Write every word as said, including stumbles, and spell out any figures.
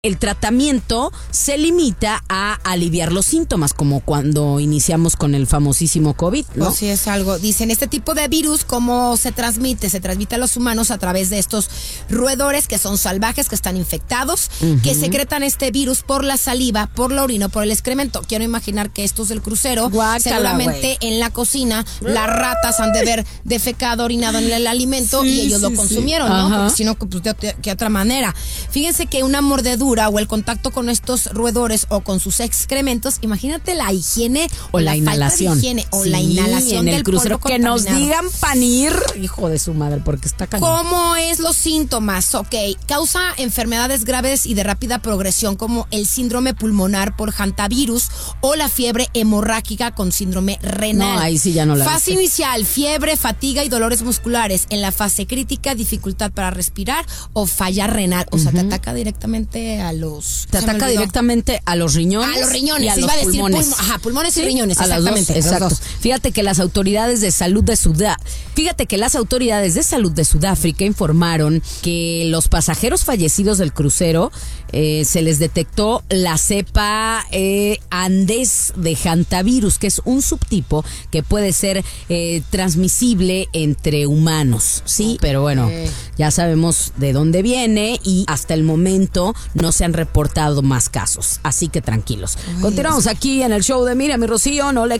El tratamiento se limita a aliviar los síntomas, como cuando iniciamos con el famosísimo COVID, ¿no? Pues sí, es algo. Dicen, este tipo de virus, ¿cómo se transmite? Se transmite a los humanos a través de estos roedores que son salvajes, que están infectados, uh-huh. que secretan este virus por la saliva, por la orina, por el excremento. Quiero imaginar que estos del crucero, Guácala, seguramente wey. en la cocina, las ratas han de haber defecado, orinado en el alimento sí, y ellos sí, lo consumieron, sí. ¿no? Ajá. Porque si no, pues, ¿de qué otra manera? Fíjense que una mordedura o el contacto con estos roedores o con sus excrementos, imagínate la higiene o, o la, la inhalación falta de higiene, o sí, la inhalación en el del crucero polvo que nos digan panir, hijo de su madre, porque está cañón. ¿Cómo es los síntomas? Ok, causa enfermedades graves y de rápida progresión como el síndrome pulmonar por hantavirus o la fiebre hemorrágica con síndrome renal. No, ahí sí ya no la Fase viste. inicial, fiebre, fatiga y dolores musculares. En la fase crítica, dificultad para respirar o falla renal. O uh-huh. sea, te ataca directamente a los... Te ataca directamente a los riñones. A los riñones, y a se los iba a decir pulmones. Pulmo, ajá, pulmones sí, y riñones, a exactamente. Las dos, exacto. Fíjate que las autoridades de salud de Sudá, fíjate que las autoridades de salud de Sudáfrica informaron que los pasajeros fallecidos del crucero eh, se les detectó la cepa eh, Andes de hantavirus, que es un subtipo que puede ser eh, transmisible entre humanos, sí, pero bueno, okay. ya sabemos de dónde viene y hasta el momento no se han reportado más casos, así que tranquilos. Ay, Continuamos aquí en el show de Miriam y Rocío, no le